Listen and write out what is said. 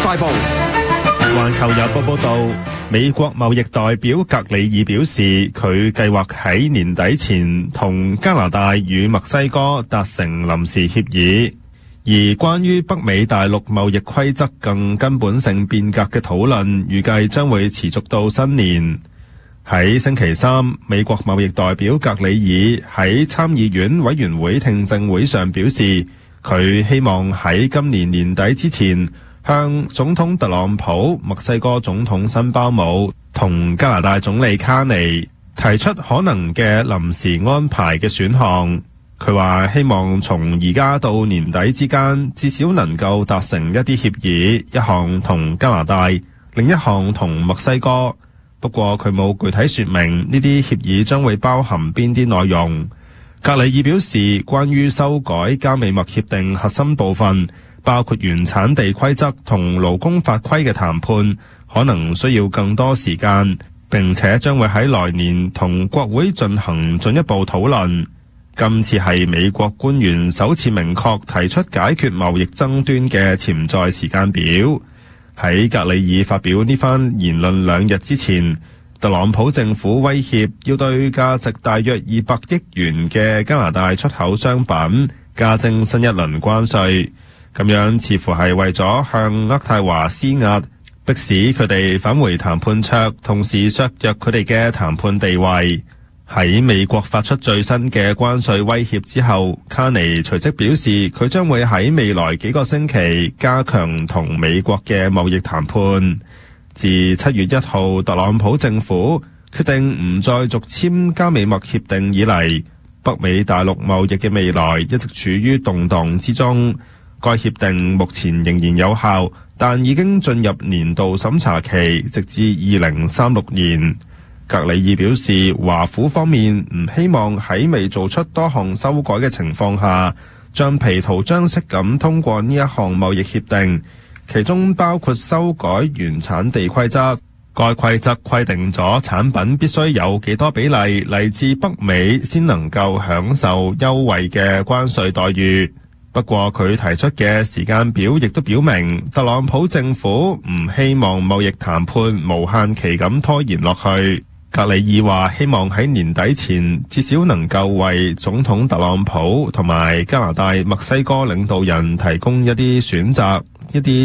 快報。 環球郵報報道，美國貿易代表格里爾表示，佢計劃喺年底前同加拿大與墨西哥達成臨時協議。而關於北美大陸貿易規則更根本性變革嘅討論，預計將會持續到新年。喺星期三，美國貿易代表格里爾喺參議院委員會聽證會上表示，佢希望喺今年年底之前向總統特朗普、墨西哥總統辛巴姆同加拿大總理卡尼提出可能嘅臨時安排嘅選項。佢話希望從而家到年底之間，至少能夠達成一啲協議，一項同加拿大，另一項同墨西哥。不過佢冇具體說明呢啲協議將會包含邊啲內容。格里爾表示，關於修改加美墨協定核心部分，包括原產地規則同勞工法規嘅談判，可能需要更多時間，並且將會喺來年同國會進行進一步討論。今次係美國官員首次明確提出解決貿易爭端嘅潛在時間表。喺格里爾發表呢番言論2日之前，特朗普政府威脅要對價值大約200億元嘅加拿大出口商品加徵新一輪關稅，咁樣似乎係為咗向渥太華施壓，迫使佢哋返回談判桌，同時削弱佢哋嘅談判地位。喺美國發出最新嘅關稅威脅之後，卡尼隨即表示佢將會喺未來幾個星期加強同美國嘅貿易談判。自7月1號特朗普政府決定唔再續簽加美墨協定以嚟，北美大陸貿易嘅未來一直處於動盪之中。該協定目前仍然有效，但已經進入年度審查期，直至2036年。格里爾表示，華府方面唔希望喺未做出多項修改嘅情況下，橡皮圖章式咁通過呢一項貿易協定，其中包括修改原產地規則。該規則規定咗產品必須有幾多比例嚟自北美先能夠享受優惠嘅關稅待遇。不過佢提出嘅時間表亦都表明，特朗普政府唔希望貿易談判無限期咁拖延落去。格里爾話希望喺年底前至少能夠為總統特朗普同埋加拿大、墨西哥領導人提供一啲選擇，一啲